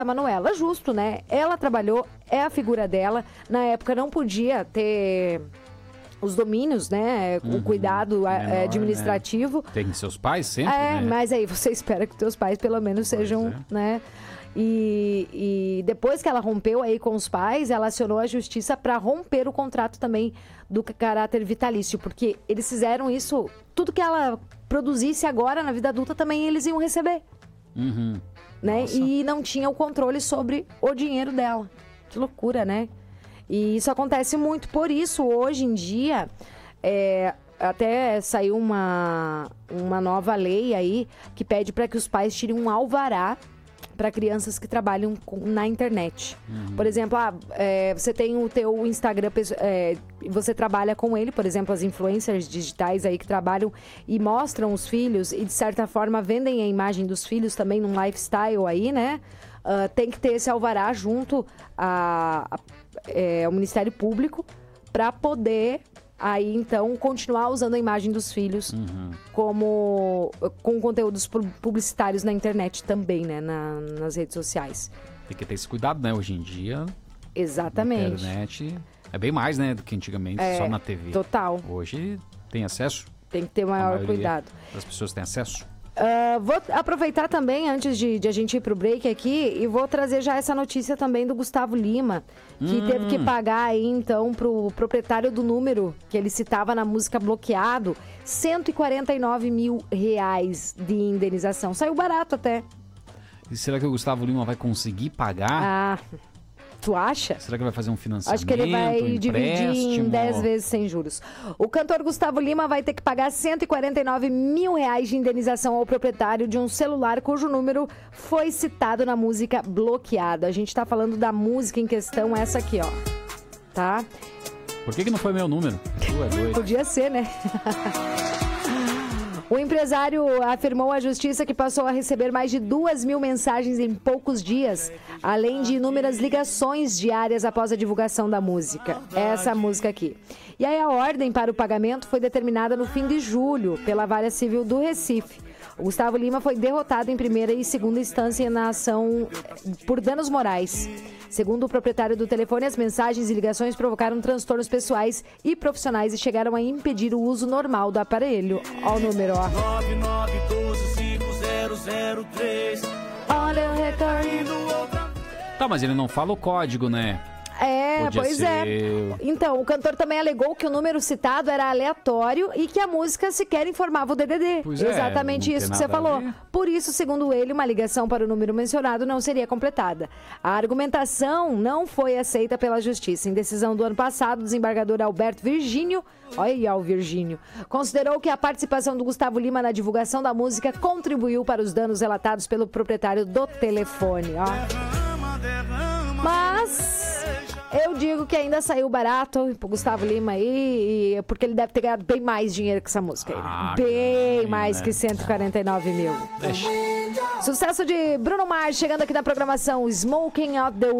Manuela, justo, né? Ela trabalhou, é a figura dela. Na época não podia ter os domínios, né? O cuidado menor, administrativo. Tem seus pais sempre, né? Mas aí você espera que teus pais pelo menos sejam, né? E depois que ela rompeu aí com os pais, ela acionou a justiça para romper o contrato também do caráter vitalício, porque eles fizeram isso, tudo que ela produzisse agora na vida adulta também eles iam receber. Né? E não tinha o controle sobre o dinheiro dela. Que loucura, né? E isso acontece muito. Por isso, hoje em dia, até saiu uma nova lei aí que pede para que os pais tirem um alvará para crianças que trabalham na internet. Por exemplo, você tem o teu Instagram, você trabalha com ele, por exemplo, as influencers digitais aí que trabalham e mostram os filhos e, de certa forma, vendem a imagem dos filhos também num lifestyle aí, né? Tem que ter esse alvará junto ao Ministério Público para poder aí, então, continuar usando a imagem dos filhos com conteúdos publicitários na internet também, né? Nas redes sociais. Tem que ter esse cuidado, né? Hoje em dia, exatamente. Na internet é bem mais, né? Do que antigamente, só na TV. Total. Hoje tem acesso. Tem que ter maior cuidado. As pessoas têm acesso. Vou aproveitar também, antes de a gente ir pro break aqui, e vou trazer já essa notícia também do Gustavo Lima, que teve que pagar aí, então, pro proprietário do número que ele citava na música Bloqueado, R$149 mil de indenização. Saiu barato até. E será que o Gustavo Lima vai conseguir pagar? Tu acha? Será que vai fazer um financiamento? Acho que ele vai dividir em 10 vezes sem juros. O cantor Gustavo Lima vai ter que pagar R$149 mil de indenização ao proprietário de um celular cujo número foi citado na música Bloqueado. A gente tá falando da música em questão, essa aqui, ó. Tá? Por que não foi meu número? Tu é doido. Podia ser, né? O empresário afirmou à justiça que passou a receber mais de 2.000 mensagens em poucos dias, além de inúmeras ligações diárias após a divulgação da música. Essa música aqui. E aí a ordem para o pagamento foi determinada no fim de julho pela Vara Civil do Recife. O Gustavo Lima foi derrotado em primeira e segunda instância na ação por danos morais. Segundo o proprietário do telefone, as mensagens e ligações provocaram transtornos pessoais e profissionais e chegaram a impedir o uso normal do aparelho. Olha o número, ó. 99125003. Olha o retorno. Tá, mas ele não fala o código, né? Pois é. Então, o cantor também alegou que o número citado era aleatório e que a música sequer informava o DDD. Pois exatamente isso que você falou. Por isso, segundo ele, uma ligação para o número mencionado não seria completada. A argumentação não foi aceita pela justiça. Em decisão do ano passado, o desembargador Alberto Virgínio, olha aí o Virgínio, considerou que a participação do Gustavo Lima na divulgação da música contribuiu para os danos relatados pelo proprietário do telefone. Ó. Mas eu digo que ainda saiu barato pro Gustavo Lima aí, porque ele deve ter ganhado bem mais dinheiro que essa música aí. Bem mais, né? Que 149 mil. Sucesso de Bruno Mars chegando aqui na programação Smoking Out the